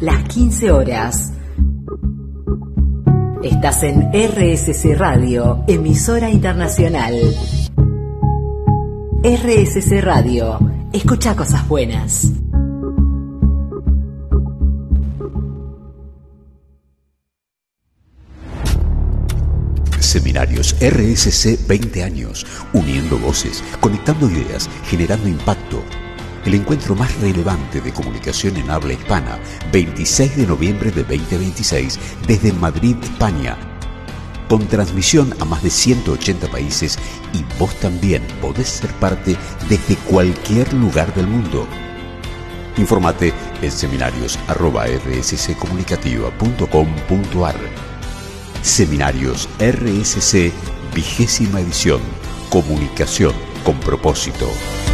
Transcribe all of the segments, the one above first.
las 15 horas. Estás en RSC Radio, emisora internacional. RSC Radio, escucha cosas buenas. Seminarios RSC 20 años, uniendo voces, conectando ideas, generando impacto. El encuentro más relevante de comunicación en habla hispana, 26 de noviembre de 2026, desde Madrid, España. Con transmisión a más de 180 países y vos también podés ser parte desde cualquier lugar del mundo. Informate en seminarios@rsccomunicativa.com.ar. Seminarios RSC, 20ª edición. Comunicación con propósito.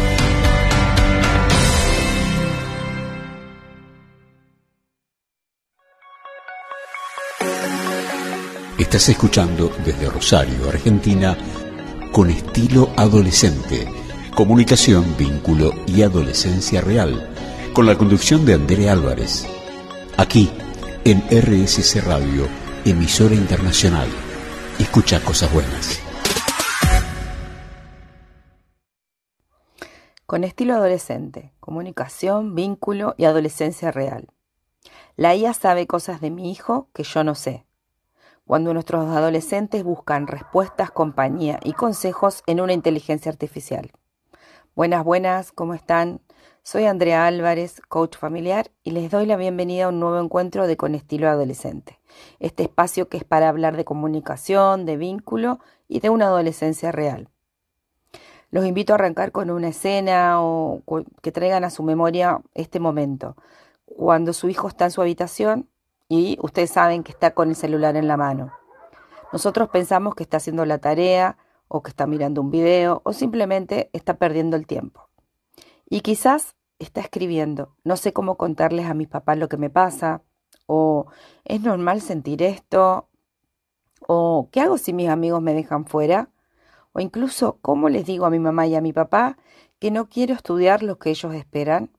Estás escuchando desde Rosario, Argentina, Con Estilo Adolescente. Comunicación, vínculo y adolescencia real. Con la conducción de Andrea Álvarez. Aquí, en RSC Radio, emisora internacional. Escucha cosas buenas. Con Estilo Adolescente, comunicación, vínculo y adolescencia real. La IA sabe cosas de mi hijo que yo no sé. Cuando nuestros adolescentes buscan respuestas, compañía y consejos en una inteligencia artificial. Buenas, ¿cómo están? Soy Andrea Álvarez, coach familiar, y les doy la bienvenida a un nuevo encuentro de Con Estilo Adolescente. Este espacio que es para hablar de comunicación, de vínculo y de una adolescencia real. Los invito a arrancar con una escena o que traigan a su memoria este momento. Cuando su hijo está en su habitación y ustedes saben que está con el celular en la mano. Nosotros pensamos que está haciendo la tarea o que está mirando un video o simplemente está perdiendo el tiempo. Y quizás está escribiendo, no sé cómo contarles a mis papás lo que me pasa, o ¿es normal sentir esto? ¿O qué hago si mis amigos me dejan fuera? O incluso, ¿cómo les digo a mi mamá y a mi papá que no quiero estudiar lo que ellos esperan?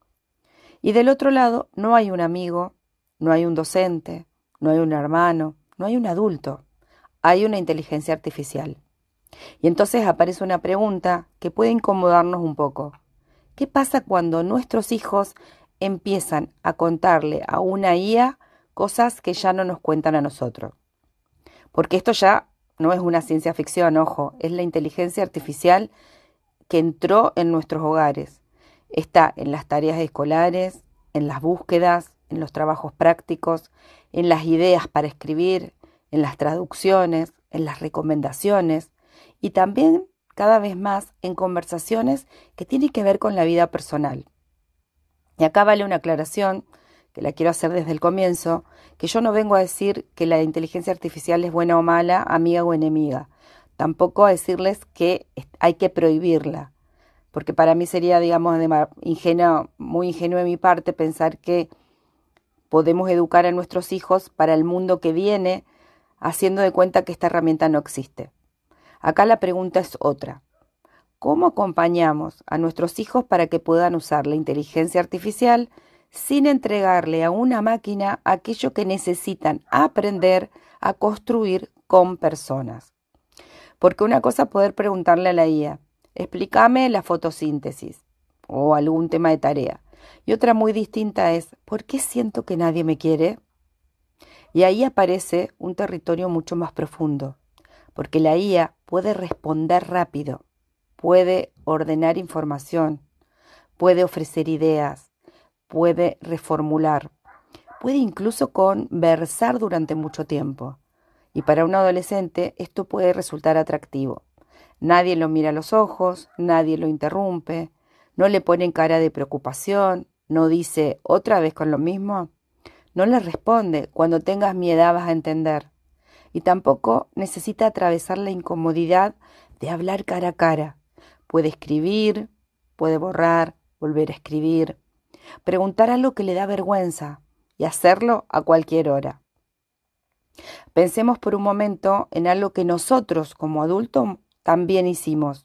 Y del otro lado no hay un amigo, no hay un docente, no hay un hermano, no hay un adulto, hay una inteligencia artificial. Y entonces aparece una pregunta que puede incomodarnos un poco. ¿Qué pasa cuando nuestros hijos empiezan a contarle a una IA cosas que ya no nos cuentan a nosotros? Porque esto ya no es una ciencia ficción, ojo, es la inteligencia artificial que entró en nuestros hogares. Está en las tareas escolares, en las búsquedas, en los trabajos prácticos, en las ideas para escribir, en las traducciones, en las recomendaciones y también cada vez más en conversaciones que tienen que ver con la vida personal. Y acá vale una aclaración, que la quiero hacer desde el comienzo, que yo no vengo a decir que la inteligencia artificial es buena o mala, amiga o enemiga. Tampoco a decirles que hay que prohibirla, porque para mí sería, digamos, muy ingenuo de mi parte pensar que podemos educar a nuestros hijos para el mundo que viene, haciendo de cuenta que esta herramienta no existe. Acá la pregunta es otra. ¿Cómo acompañamos a nuestros hijos para que puedan usar la inteligencia artificial sin entregarle a una máquina aquello que necesitan aprender a construir con personas? Porque una cosa es poder preguntarle a la IA, explícame la fotosíntesis o algún tema de tarea. Y otra muy distinta es, ¿por qué siento que nadie me quiere? Y ahí aparece un territorio mucho más profundo, porque la IA puede responder rápido, puede ordenar información, puede ofrecer ideas, puede reformular, puede incluso conversar durante mucho tiempo. Y para un adolescente esto puede resultar atractivo. Nadie lo mira a los ojos, nadie lo interrumpe, no le ponen cara de preocupación, no dice ¿otra vez con lo mismo? No le responde cuando tengas mi edad vas a entender. Y tampoco necesita atravesar la incomodidad de hablar cara a cara. Puede escribir, puede borrar, volver a escribir, preguntar algo que le da vergüenza y hacerlo a cualquier hora. Pensemos por un momento en algo que nosotros como adultos también hicimos.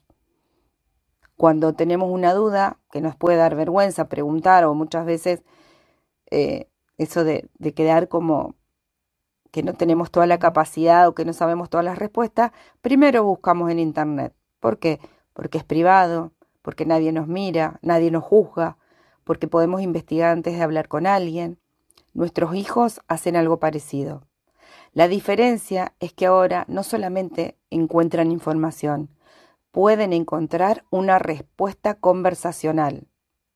Cuando tenemos una duda que nos puede dar vergüenza preguntar o muchas veces eso de quedar como que no tenemos toda la capacidad o que no sabemos todas las respuestas, primero buscamos en internet. ¿Por qué? Porque es privado, porque nadie nos mira, nadie nos juzga, porque podemos investigar antes de hablar con alguien. Nuestros hijos hacen algo parecido. La diferencia es que ahora no solamente encuentran información, pueden encontrar una respuesta conversacional.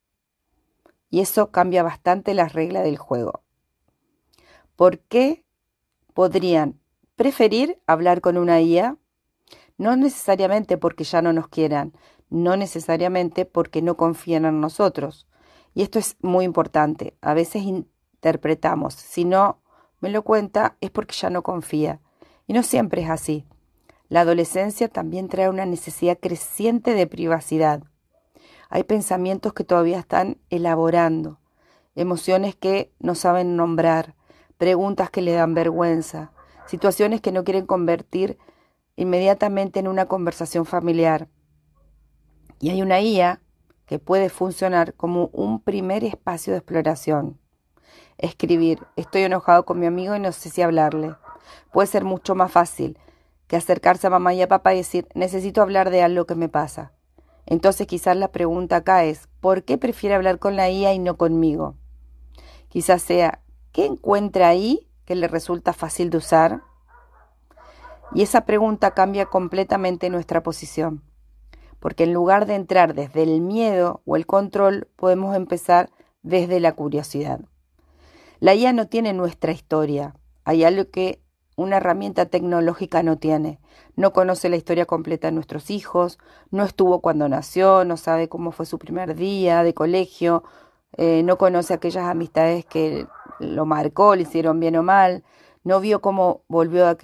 Y eso cambia bastante las reglas del juego. ¿Por qué podrían preferir hablar con una IA? No necesariamente porque ya no nos quieran, no necesariamente porque no confían en nosotros. Y esto es muy importante. A veces interpretamos, si no me lo cuenta es porque ya no confía. Y no siempre es así. La adolescencia también trae una necesidad creciente de privacidad. Hay pensamientos que todavía están elaborando, emociones que no saben nombrar, preguntas que le dan vergüenza, situaciones que no quieren convertir inmediatamente en una conversación familiar. Y hay una IA que puede funcionar como un primer espacio de exploración. Escribir, estoy enojado con mi amigo y no sé si hablarle. Puede ser mucho más fácil que acercarse a mamá y a papá y decir, necesito hablar de algo que me pasa. Entonces quizás la pregunta acá es, ¿por qué prefiere hablar con la IA y no conmigo? Quizás sea, ¿qué encuentra ahí que le resulta fácil de usar? Y esa pregunta cambia completamente nuestra posición, porque en lugar de entrar desde el miedo o el control, podemos empezar desde la curiosidad. La IA no tiene nuestra historia, hay algo que una herramienta tecnológica no tiene. No conoce la historia completa de nuestros hijos, no estuvo cuando nació, no sabe cómo fue su primer día de colegio, no conoce aquellas amistades que lo marcó, le hicieron bien o mal, no vio cómo volvió de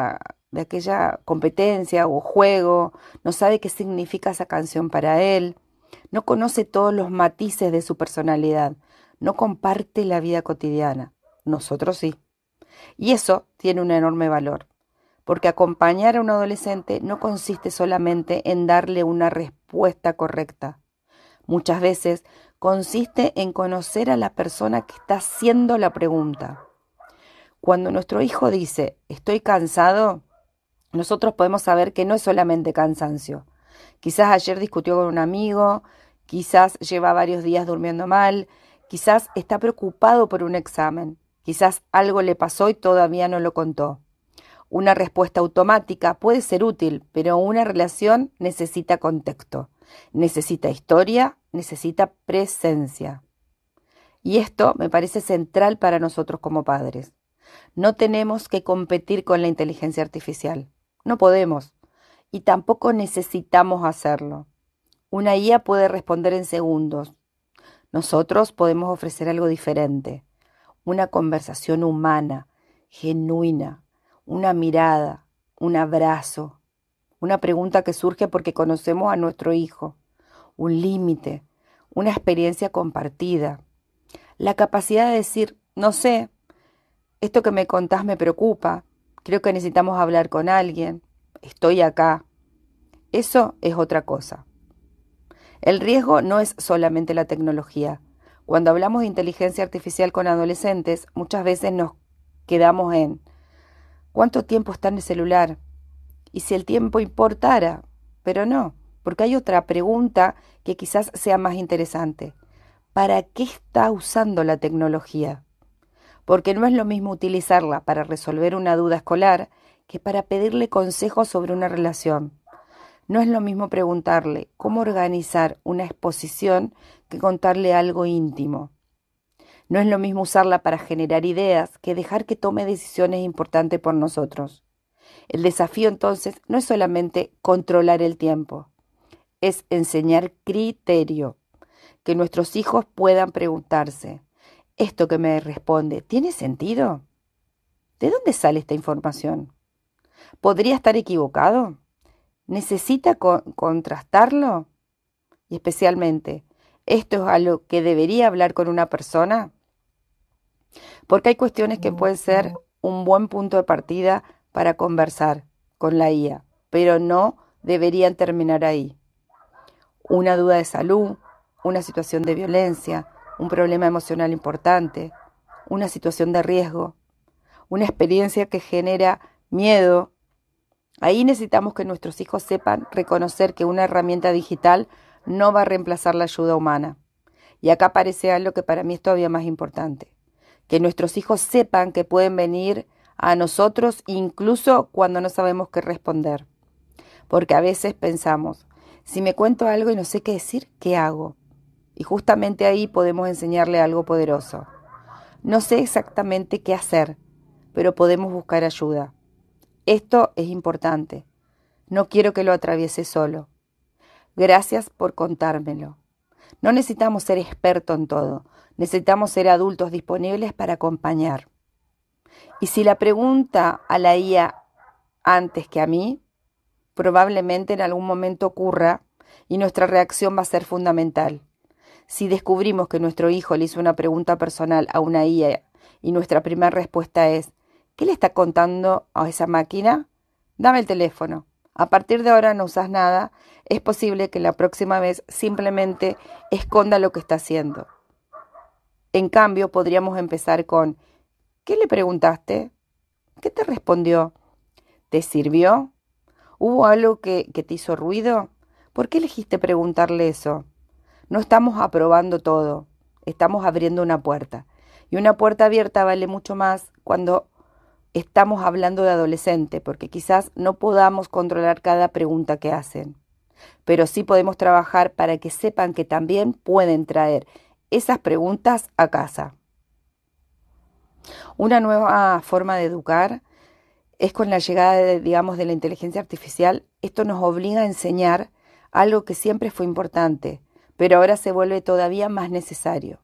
aquella competencia o juego, no sabe qué significa esa canción para él, no conoce todos los matices de su personalidad, no comparte la vida cotidiana. Nosotros sí. Y eso tiene un enorme valor, porque acompañar a un adolescente no consiste solamente en darle una respuesta correcta. Muchas veces consiste en conocer a la persona que está haciendo la pregunta. Cuando nuestro hijo dice, estoy cansado, nosotros podemos saber que no es solamente cansancio. Quizás ayer discutió con un amigo, quizás lleva varios días durmiendo mal, quizás está preocupado por un examen. Quizás algo le pasó y todavía no lo contó. Una respuesta automática puede ser útil, pero una relación necesita contexto, necesita historia, necesita presencia. Y esto me parece central para nosotros como padres. No tenemos que competir con la inteligencia artificial. No podemos. Y tampoco necesitamos hacerlo. Una IA puede responder en segundos. Nosotros podemos ofrecer algo diferente. Una conversación humana, genuina, una mirada, un abrazo, una pregunta que surge porque conocemos a nuestro hijo, un límite, una experiencia compartida, la capacidad de decir, no sé, esto que me contás me preocupa, creo que necesitamos hablar con alguien, estoy acá. Eso es otra cosa. El riesgo no es solamente la tecnología. Cuando hablamos de inteligencia artificial con adolescentes, muchas veces nos quedamos en ¿cuánto tiempo está en el celular? Y si el tiempo importara, pero no, porque hay otra pregunta que quizás sea más interesante. ¿Para qué está usando la tecnología? Porque no es lo mismo utilizarla para resolver una duda escolar que para pedirle consejos sobre una relación. No es lo mismo preguntarle cómo organizar una exposición que contarle algo íntimo. No es lo mismo usarla para generar ideas que dejar que tome decisiones importantes por nosotros. El desafío entonces no es solamente controlar el tiempo, es enseñar criterio, que nuestros hijos puedan preguntarse, ¿esto que me responde tiene sentido? ¿De dónde sale esta información? ¿Podría estar equivocado? ¿Necesita contrastarlo? Y especialmente, ¿esto es algo que debería hablar con una persona? Porque hay cuestiones que pueden ser un buen punto de partida para conversar con la IA, pero no deberían terminar ahí. Una duda de salud, una situación de violencia, un problema emocional importante, una situación de riesgo, una experiencia que genera miedo. Ahí necesitamos que nuestros hijos sepan reconocer que una herramienta digital no va a reemplazar la ayuda humana. Y acá aparece algo que para mí es todavía más importante, que nuestros hijos sepan que pueden venir a nosotros incluso cuando no sabemos qué responder. Porque a veces pensamos, si me cuento algo y no sé qué decir, ¿qué hago? Y justamente ahí podemos enseñarle algo poderoso. No sé exactamente qué hacer, pero podemos buscar ayuda. Esto es importante. No quiero que lo atraviese solo. Gracias por contármelo. No necesitamos ser expertos en todo. Necesitamos ser adultos disponibles para acompañar. Y si la pregunta a la IA antes que a mí, probablemente en algún momento ocurra y nuestra reacción va a ser fundamental. Si descubrimos que nuestro hijo le hizo una pregunta personal a una IA y nuestra primera respuesta es ¿qué le está contando a esa máquina? Dame el teléfono. A partir de ahora no usas nada. Es posible que la próxima vez simplemente esconda lo que está haciendo. En cambio, podríamos empezar con ¿qué le preguntaste? ¿Qué te respondió? ¿Te sirvió? ¿Hubo algo que te hizo ruido? ¿Por qué elegiste preguntarle eso? No estamos aprobando todo. Estamos abriendo una puerta. Y una puerta abierta vale mucho más cuando estamos hablando de adolescente, porque quizás no podamos controlar cada pregunta que hacen, pero sí podemos trabajar para que sepan que también pueden traer esas preguntas a casa. Una nueva forma de educar es con la llegada de la inteligencia artificial. Esto nos obliga a enseñar algo que siempre fue importante, pero ahora se vuelve todavía más necesario.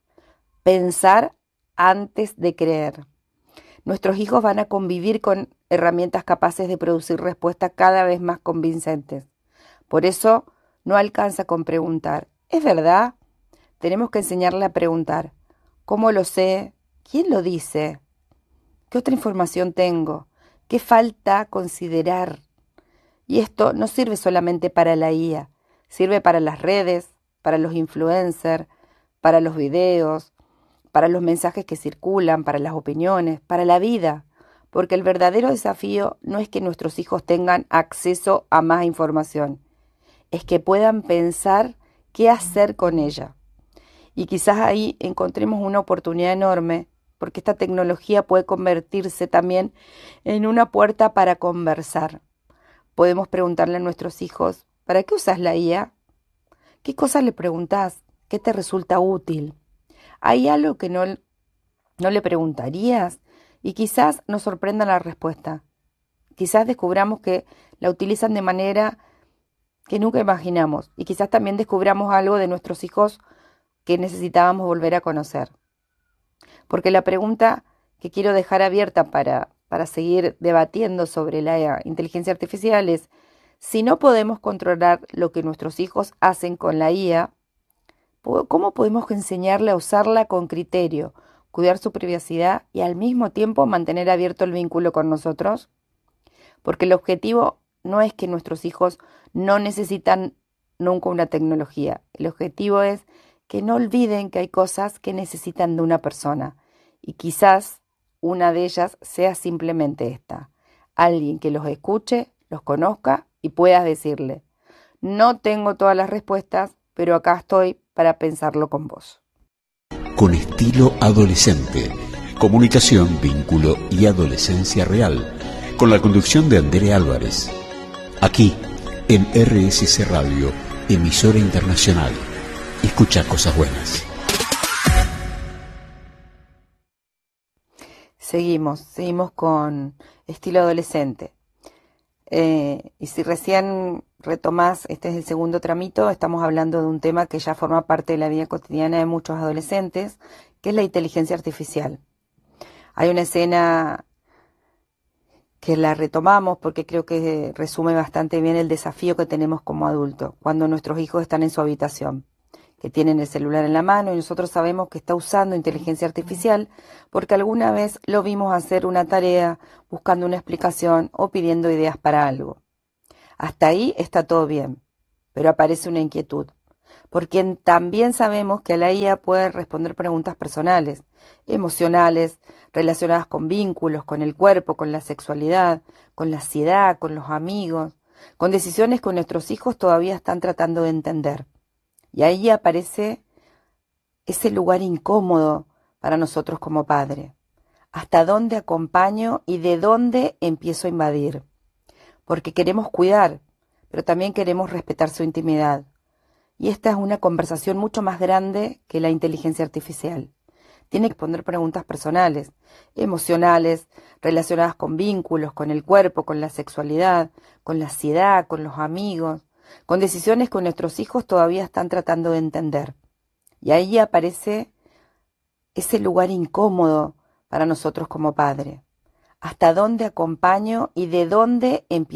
Pensar antes de creer. Nuestros hijos van a convivir con herramientas capaces de producir respuestas cada vez más convincentes. Por eso no alcanza con preguntar. ¿Es verdad? Tenemos que enseñarle a preguntar. ¿Cómo lo sé? ¿Quién lo dice? ¿Qué otra información tengo? ¿Qué falta considerar? Y esto no sirve solamente para la IA, sirve para las redes, para los influencers, para los videos, para los mensajes que circulan, para las opiniones, para la vida, porque el verdadero desafío no es que nuestros hijos tengan acceso a más información, es que puedan pensar qué hacer con ella. Y quizás ahí encontremos una oportunidad enorme, porque esta tecnología puede convertirse también en una puerta para conversar. Podemos preguntarle a nuestros hijos, ¿para qué usas la IA? ¿Qué cosas le preguntás? ¿Qué te resulta útil? ¿Hay algo que no le preguntarías? Y quizás nos sorprenda la respuesta. Quizás descubramos que la utilizan de manera que nunca imaginamos. Y quizás también descubramos algo de nuestros hijos que necesitábamos volver a conocer. Porque la pregunta que quiero dejar abierta para seguir debatiendo sobre la inteligencia artificial es, si no podemos controlar lo que nuestros hijos hacen con la IA, ¿cómo podemos enseñarle a usarla con criterio, cuidar su privacidad y al mismo tiempo mantener abierto el vínculo con nosotros? Porque el objetivo no es que nuestros hijos no necesitan nunca una tecnología. El objetivo es que no olviden que hay cosas que necesitan de una persona. Y quizás una de ellas sea simplemente esta. Alguien que los escuche, los conozca y puedas decirle, no tengo todas las respuestas, pero acá estoy para pensarlo con vos. Con estilo adolescente, comunicación, vínculo y adolescencia real, con la conducción de Andrea Álvarez, aquí en RSC Radio, emisora internacional. Escucha cosas buenas. Seguimos con estilo adolescente. Y si recién retomás, este es el segundo tramito, estamos hablando de un tema que ya forma parte de la vida cotidiana de muchos adolescentes, que es la inteligencia artificial. Hay una escena que la retomamos porque creo que resume bastante bien el desafío que tenemos como adultos, cuando nuestros hijos están en su habitación, que tienen el celular en la mano y nosotros sabemos que está usando inteligencia artificial porque alguna vez lo vimos hacer una tarea buscando una explicación o pidiendo ideas para algo. Hasta ahí está todo bien, pero aparece una inquietud. porque también sabemos que la IA puede responder preguntas personales, emocionales, relacionadas con vínculos, con el cuerpo, con la sexualidad, con la ansiedad, con los amigos, con decisiones que nuestros hijos todavía están tratando de entender. Y ahí aparece ese lugar incómodo para nosotros como padre. ¿Hasta dónde acompaño y de dónde empiezo a invadir? Porque queremos cuidar, pero también queremos respetar su intimidad. Y esta es una conversación mucho más grande que la inteligencia artificial. Tiene que responder preguntas personales, emocionales, relacionadas con vínculos, con el cuerpo, con la sexualidad, con la ansiedad, con los amigos, con decisiones que nuestros hijos todavía están tratando de entender. Y ahí aparece ese lugar incómodo para nosotros como padre. ¿Hasta dónde acompaño y de dónde empiezo